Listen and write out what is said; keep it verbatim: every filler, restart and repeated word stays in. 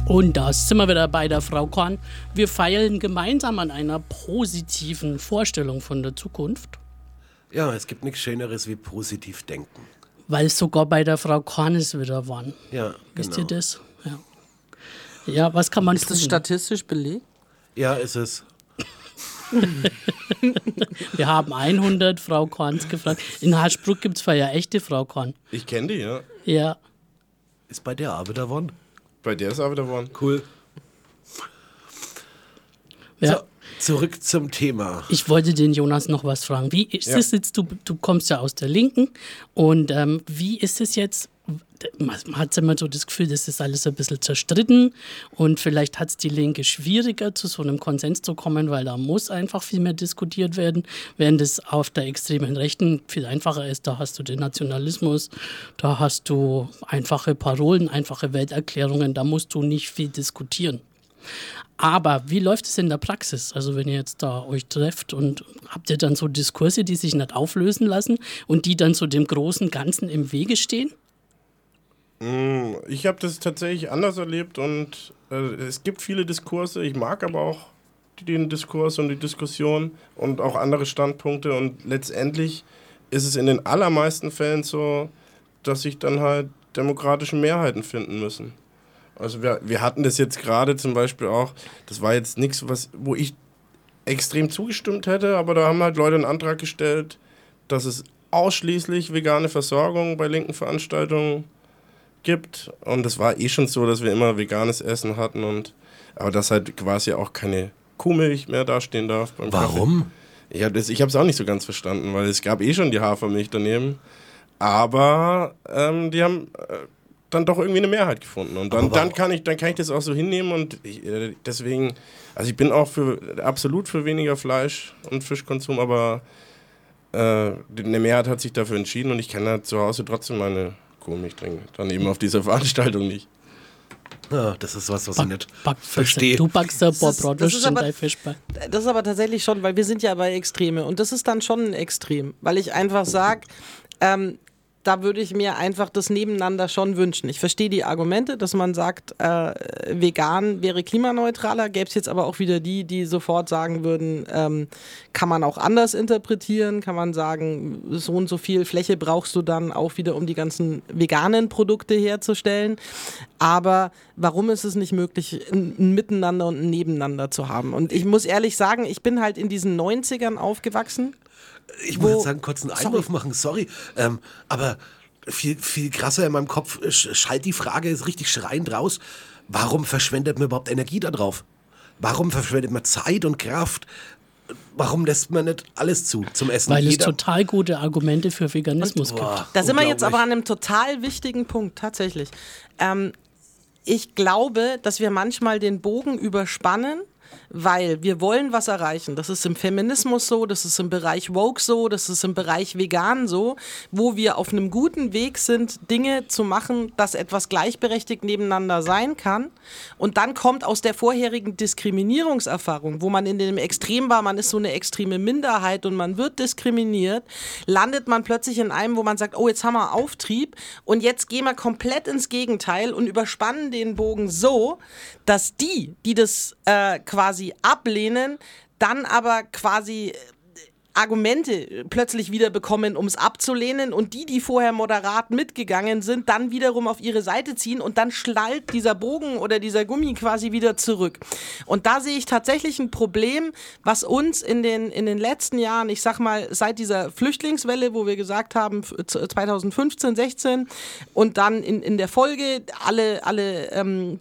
Und da sind wir wieder bei der Frau Korn. Wir feilen gemeinsam an einer positiven Vorstellung von der Zukunft. Ja, es gibt nichts Schöneres wie positiv denken. Weil sogar bei der Frau Korn ist wieder wann. Ja, Wisst genau. ihr das? Ja. Ja, was kann man Ist tun? das statistisch belegt? Ja, ist es. Wir haben hundert Frau Korns gefragt. In Haschbruck gibt es ja echte Frau Korn. Ich kenne die, ja. Ja. Ist bei der auch wieder geworden? Bei der ist auch wieder geworden. Cool. Ja. So, zurück zum Thema. Ich wollte den Jonas noch was fragen. Wie ist Ja. es jetzt, du, du kommst ja aus der Linken und ähm, wie ist es jetzt, man hat immer so das Gefühl, das ist alles ein bisschen zerstritten und vielleicht hat es die Linke schwieriger, zu so einem Konsens zu kommen, weil da muss einfach viel mehr diskutiert werden, während es auf der extremen Rechten viel einfacher ist. Da hast du den Nationalismus, da hast du einfache Parolen, einfache Welterklärungen, da musst du nicht viel diskutieren. Aber wie läuft es in der Praxis? Also wenn ihr jetzt da euch trefft und habt ihr dann so Diskurse, die sich nicht auflösen lassen und die dann so dem großen Ganzen im Wege stehen? Ich habe das tatsächlich anders erlebt und äh, es gibt viele Diskurse. Ich mag aber auch den Diskurs und die Diskussion und auch andere Standpunkte. Und letztendlich ist es in den allermeisten Fällen so, dass sich dann halt demokratische Mehrheiten finden müssen. Also wir, wir hatten das jetzt gerade zum Beispiel auch, das war jetzt nichts, was, wo ich extrem zugestimmt hätte, aber da haben halt Leute einen Antrag gestellt, dass es ausschließlich vegane Versorgung bei linken Veranstaltungen gibt. Und es war eh schon so, dass wir immer veganes Essen hatten, und aber dass halt quasi auch keine Kuhmilch mehr dastehen darf beim Warum? Kaffee. Ja, das, ich habe es auch nicht so ganz verstanden, weil es gab eh schon die Hafermilch daneben. Aber ähm, die haben äh, dann doch irgendwie eine Mehrheit gefunden. Und dann, dann, kann ich, dann kann ich das auch so hinnehmen. Und ich, äh, deswegen, also ich bin auch für absolut für weniger Fleisch- und Fischkonsum, aber äh, eine Mehrheit hat sich dafür entschieden und ich kann da zu Hause trotzdem meine Kuhmilch trinken. Dann eben auf dieser Veranstaltung nicht. Ja, das ist was, was Back, ich nicht Backfische. verstehe. Du backst ein paar Das ist- das ist Bratwürstchen aber- bei Fischball. Das ist aber tatsächlich schon, weil wir sind ja bei Extreme und das ist dann schon ein Extrem, weil ich einfach sage, ähm, da würde ich mir einfach das Nebeneinander schon wünschen. Ich verstehe die Argumente, dass man sagt, äh, vegan wäre klimaneutraler, gäbe es jetzt aber auch wieder die, die sofort sagen würden, ähm, kann man auch anders interpretieren, kann man sagen, so und so viel Fläche brauchst du dann auch wieder, um die ganzen veganen Produkte herzustellen. Aber warum ist es nicht möglich, ein, ein Miteinander und ein Nebeneinander zu haben? Und ich muss ehrlich sagen, ich bin halt in diesen neunzigern aufgewachsen. Ich Wo- muss jetzt sagen, kurz einen Einwurf machen, sorry. Ähm, aber viel, viel krasser in meinem Kopf sch- schallt die Frage ist richtig schreiend raus. Warum verschwendet man überhaupt Energie da drauf? Warum verschwendet man Zeit und Kraft? Warum lässt man nicht alles zu zum Essen? Weil es Jeder- total gute Argumente für Veganismus Boah, gibt. Da sind wir jetzt unglaublich. aber an einem total wichtigen Punkt, tatsächlich. Ähm, ich glaube, dass wir manchmal den Bogen überspannen, weil wir wollen was erreichen. Das ist im Feminismus so, das ist im Bereich Woke so, das ist im Bereich Vegan so, wo wir auf einem guten Weg sind, Dinge zu machen, dass etwas gleichberechtigt nebeneinander sein kann. Und dann kommt aus der vorherigen Diskriminierungserfahrung, wo man in dem Extrem war, man ist so eine extreme Minderheit und man wird diskriminiert, landet man plötzlich in einem, wo man sagt, oh, jetzt haben wir Auftrieb und jetzt gehen wir komplett ins Gegenteil und überspannen den Bogen so, dass die, die das äh, quasi ablehnen, dann aber quasi Argumente plötzlich wieder bekommen, um es abzulehnen, und die, die vorher moderat mitgegangen sind, dann wiederum auf ihre Seite ziehen und dann schlallt dieser Bogen oder dieser Gummi quasi wieder zurück. Und da sehe ich tatsächlich ein Problem, was uns in den, in den letzten Jahren, ich sag mal, seit dieser Flüchtlingswelle, wo wir gesagt haben, zwanzig fünfzehn, sechzehn und dann in, in der Folge alle, alle ähm,